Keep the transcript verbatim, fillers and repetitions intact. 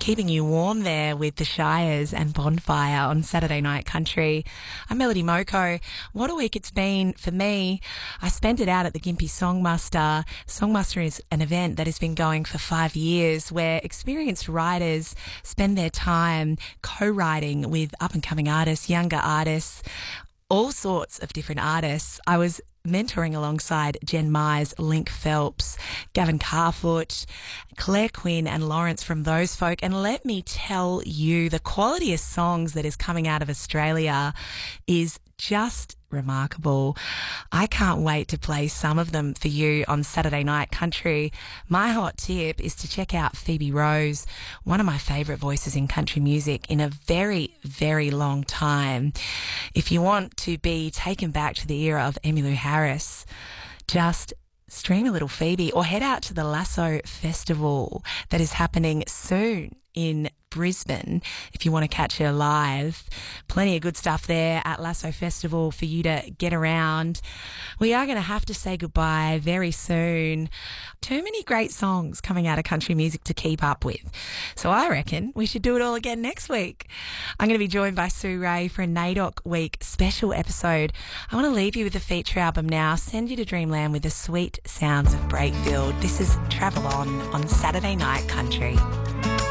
keeping you warm there with the Shires and Bonfire on Saturday Night Country. I'm Melody Moko. What a week it's been for me. I spent it out at the Gympie Songmuster. Songmuster is an event that has been going for five years where experienced writers spend their time co-writing with up-and-coming artists, younger artists, all sorts of different artists. I was mentoring alongside Jen Myers, Link Phelps, Gavin Carfoot, Claire Quinn and Lawrence from those folk. And let me tell you, the quality of songs that is coming out of Australia is just remarkable. I can't wait to play some of them for you on Saturday Night Country. My hot tip is to check out Phoebe Rose, one of my favourite voices in country music in a very, very long time. If you want to be taken back to the era of Emmylou Harris, just stream a little Phoebe or head out to the Lasso Festival that is happening soon in Brisbane if you want to catch her live. Plenty of good stuff there at Lasso Festival for you to get around. We are going to have to say goodbye very soon. Too many great songs coming out of country music to keep up with. So I reckon we should do it all again next week. I'm going to be joined by Sue Ray for a NAIDOC Week special episode. I want to leave you with a feature album now. Send you to Dreamland with the sweet sounds of Breakfield. This is Travel On on Saturday Night Country.